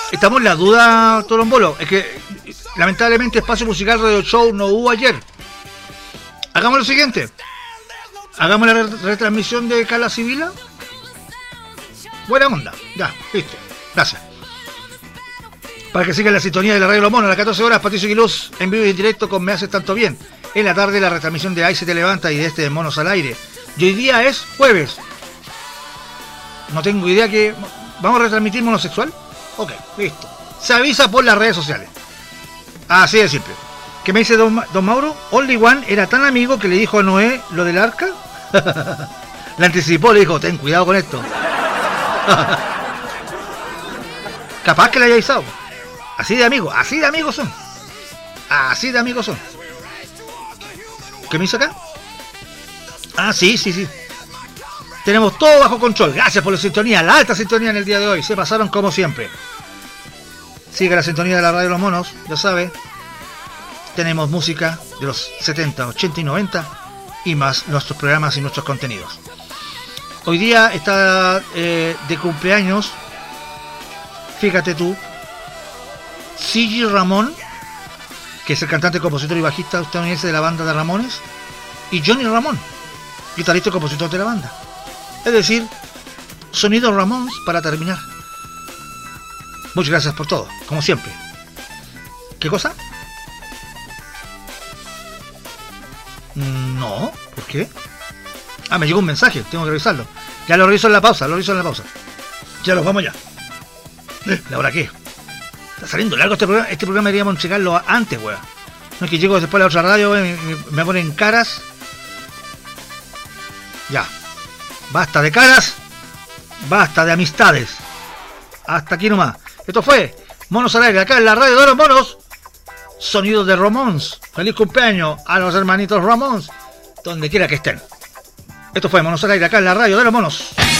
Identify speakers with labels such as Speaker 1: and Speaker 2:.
Speaker 1: Estamos en la duda, Torombolo. Es que lamentablemente Espacio Musical Radio Show no hubo ayer. Hagamos lo siguiente. Hagamos la retransmisión de Carla Sibila. Buena onda. Ya, listo. Gracias. Para que sigan la sintonía de la Radio Los Monos, a las 14 horas, Patricio Quiluz, en vivo y en directo con Me Haces Tanto Bien. En la tarde, la retransmisión de Ahí Se Te Levanta y de este de Monos al Aire. Y hoy día es jueves. No tengo idea que... ¿Vamos a retransmitir Monosexual? Ok, listo. Se avisa por las redes sociales. Así de simple. ¿Qué me dice don Mauro? Only One era tan amigo que le dijo a Noé lo del arca. Le anticipó, le dijo, ten cuidado con esto. Capaz que le haya avisado. Así de amigos son. Así de amigos son. ¿Qué me hizo acá? Ah, sí. Tenemos todo bajo control. Gracias por la sintonía, la alta sintonía en el día de hoy. Se pasaron como siempre. Sigue la sintonía de la Radio Los Monos, ya sabe. Tenemos música de los 70, 80 y 90 y más nuestros programas y nuestros contenidos. Hoy día está de cumpleaños, fíjate tú, Siggy Ramón, que es el cantante, compositor y bajista estadounidense de la banda de Ramones, y Johnny Ramón, guitarrista y compositor de la banda. Es decir, sonido Ramones para terminar. Muchas gracias por todo, como siempre. ¿Qué cosa? No, ¿por qué? Ah, me llegó un mensaje, tengo que revisarlo. Ya lo reviso en la pausa, Ya los vamos ya. ¿La hora qué? Está saliendo largo este programa deberíamos entregarlo antes, weón. No es que llego después a la otra radio, me ponen caras. Ya. Basta de caras, basta de amistades. Hasta aquí nomás. Esto fue Monos al Aire, acá en la Radio de los Monos. Sonidos de Ramones. Feliz cumpleaños a los hermanitos Ramones, donde quiera que estén. Esto fue Monos al Aire, acá en la Radio de los Monos.